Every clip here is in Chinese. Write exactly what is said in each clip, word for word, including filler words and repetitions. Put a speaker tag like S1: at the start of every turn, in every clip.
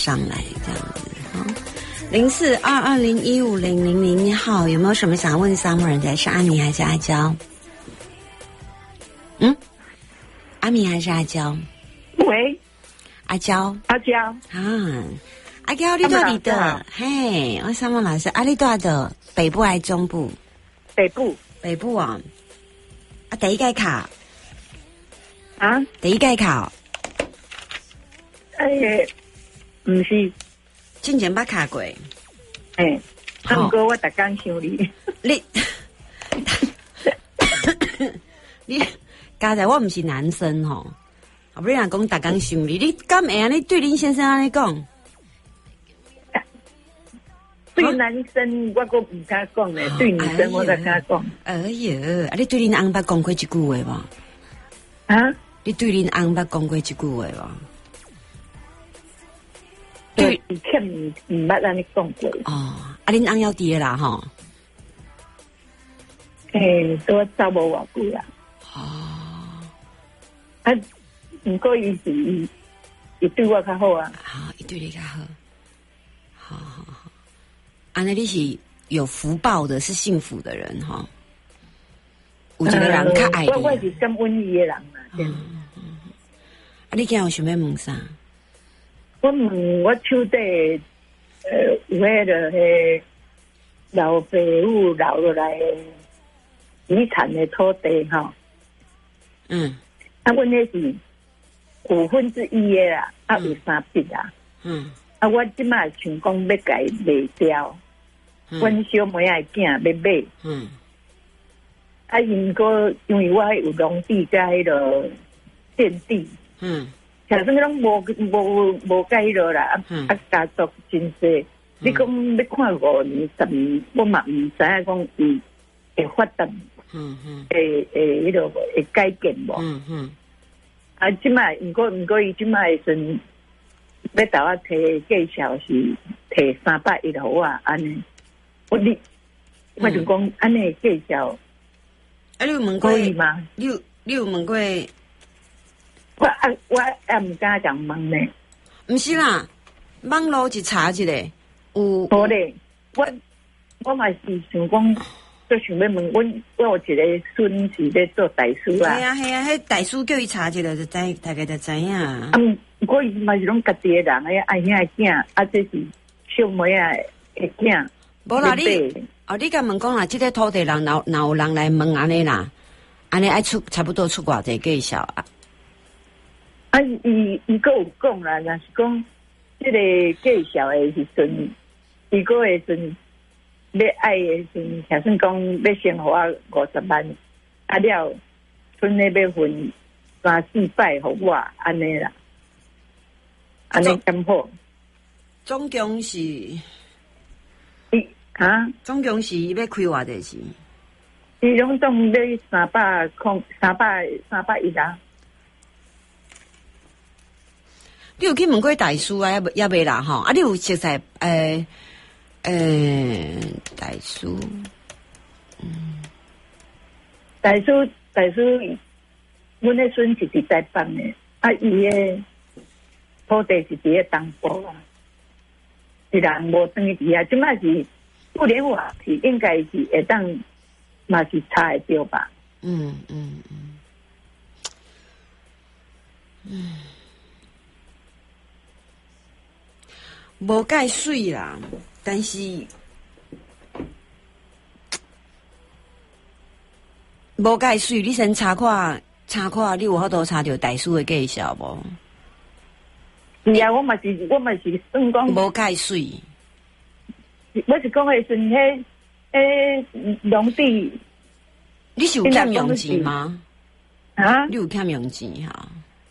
S1: 上来这样子哈。零四二二零一五零零零，你好，有没有什么想问 Summer 的？是阿米还是阿娇？嗯，阿米还是阿娇？
S2: 喂，
S1: 阿娇，
S2: 阿娇
S1: 啊，阿娇，你到底的？嘿，我 Summer 老师，阿里多的北部还是中部？
S2: 北部，
S1: 北部啊，啊，第一届考
S2: 啊，
S1: 第一届考，
S2: 诶，唔是，
S1: 之前捌考过，
S2: 诶，啊，不过我逐工想你，
S1: 你，你，刚才我唔是男生吼，后尾人讲逐工想你，你敢会安尼对林先生安尼讲？
S2: 对男生我个唔敢讲咧，对女生我才敢讲。
S1: 哎呀，啊，你对恁翁捌讲过一句话无？
S2: 啊？
S1: 你对恁翁捌讲过一句话无？
S2: 对，以前唔唔捌安尼讲过。
S1: 哦，啊，恁翁要伫啦吼。
S2: 诶，都走无偌久啦。
S1: 哦。
S2: 啊，不过伊是伊，伊对我较好啊。
S1: 好，伊对你较好。好好好。安尼你是有福报的，是幸福的人哈。有一个人较爱你、
S2: 呃。我我是感恩伊的人嘛。嗯
S1: 嗯嗯、啊，你今有想要问啥？
S2: 我问我手底呃有迄个迄老爸母留落来的遗产的土地哈。
S1: 嗯。
S2: 啊，阮迄是五分之一的啦，啊有三笔啦。嗯。啊，我即摆想讲要甲伊卖掉。阮小妹仔囝要买，嗯，啊，因个因为我有农地甲迄个建地，嗯，像说拢无无无甲迄个啦，啊，啊，家族真济，你讲要看五年十年，我嘛唔知影讲伊会发展，嗯嗯，会会迄个会改建无，嗯嗯，啊，即摆毋过毋过伊即摆阵要甲我摕介绍是摕三百一互我安尼。我你，我就讲安尼介绍，
S1: 啊，你有问过
S2: 可以吗？
S1: 你有你有问过？
S2: 我啊我也唔敢讲问呢。
S1: 唔是啦，网络一查一下，有。
S2: 无咧，我我嘛是想讲，就想要问，我我有一个孙是咧做大叔啊。
S1: 系啊系啊，迄大叔叫伊查一下就知，大概就知影。啊，
S2: 不过伊嘛是拢家己的人，哎，兄的囝，啊，这是小妹啊的囝。
S1: 无啦，你哦，你甲问讲啦，即个土地人若若有人来问安尼啦，安尼爱出差不多出偌济介绍啊？
S2: 啊，伊伊个有讲啦，若是讲即个介绍的时阵，伊个的阵要爱的阵，假算讲要先互我五十万，啊了，剩的要分三四百互我安尼啦，安尼咁好。
S1: 总共是。
S2: 啊，
S1: 总共是要开偌济钱？
S2: 伊拢总要三百空，三百三百一啦。
S1: 你有去问过大叔啊？也也未啦吼？啊，你有熟悉诶诶大叔？嗯，
S2: 大叔大叔，阮的孙是伫台北的，啊，伊的土地是伫个东部啊，是人无当伊伫啊，即摆是。互联网是应该是会当嘛是查会到吧？
S1: 嗯嗯嗯嗯，无介水啦，但是无介水，你先查看查看，你有法度查到大叔的介绍无？
S2: 是啊，我嘛是我嘛是算讲
S1: 无介水。
S2: 我是讲的是迄诶农地，
S1: 你是有欠用钱吗？
S2: 啊，
S1: 你有欠用钱哈？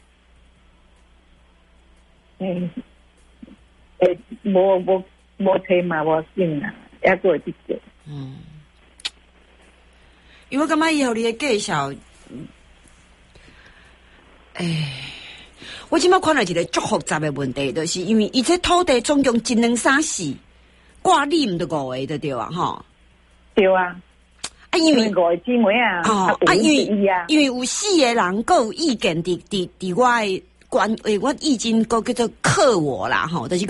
S2: 嗯，诶，无无无钱嘛，无信啊，也过一个。嗯，
S1: 因为我感觉以后你的介绍，诶，我即摆看到一个足复杂的问题，就是因为伊这土地总共一两三四。挂你唔得五个对对啊，吼，
S2: 对啊，
S1: 啊因为
S2: 五个姊妹啊，
S1: 哦啊因为因为有四个人各有意见，伫伫伫我诶关诶，我已经个叫做克我啦，吼，就是。